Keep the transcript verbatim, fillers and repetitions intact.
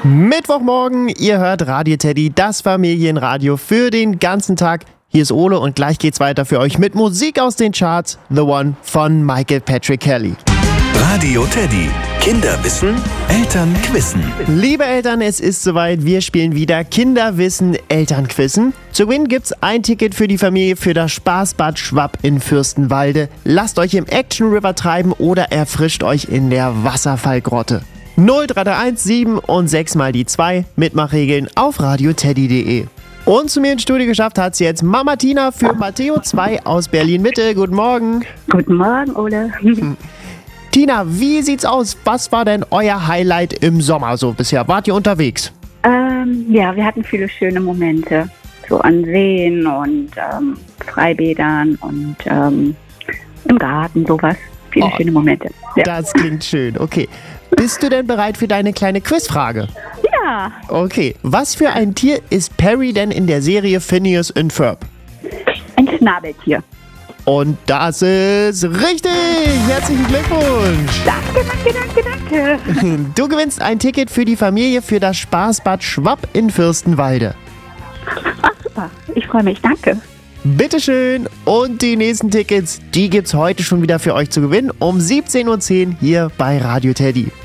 Mittwochmorgen, ihr hört Radio Teddy, das Familienradio für den ganzen Tag. Hier ist Ole und gleich geht's weiter für euch mit Musik aus den Charts. The One von Michael Patrick Kelly. Radio Teddy. Kinder wissen, Eltern quizzen. Liebe Eltern, es ist soweit. Wir spielen wieder Kinder wissen, Eltern quizzen. Zu gewinnen gibt's ein Ticket für die Familie für das Spaßbad Schwapp in Fürstenwalde. Lasst euch im Action River treiben oder erfrischt euch in der Wasserfallgrotte. null drei drei eins sieben und sechs mal die zwei. Mitmachregeln auf radioteddy punkt de. Und zu mir ins Studio geschafft hat sie jetzt Mama Tina für Matteo zwei aus Berlin-Mitte. Guten Morgen. Guten Morgen, Ole. Tina, wie sieht's aus? Was war denn euer Highlight im Sommer so bisher? Wart ihr unterwegs? Ähm, ja, wir hatten viele schöne Momente. So an Seen und ähm, Freibädern und ähm, im Garten, sowas. Viele Oh, schöne Momente. Ja. Das klingt schön. Okay. Bist du denn bereit für deine kleine Quizfrage? ja, Okay. Was für ein Tier ist Perry denn in der Serie Phineas und Ferb? ein Schnabeltier. Und das ist richtig! Herzlichen Glückwunsch! Danke, danke, danke, danke. Du gewinnst ein Ticket für die Familie für das Spaßbad Schwapp in Fürstenwalde. Ach, super. Ich freue mich. Danke. Bitteschön! Und die nächsten Tickets, die gibt's heute schon wieder für euch zu gewinnen um siebzehn Uhr zehn hier bei Radio Teddy.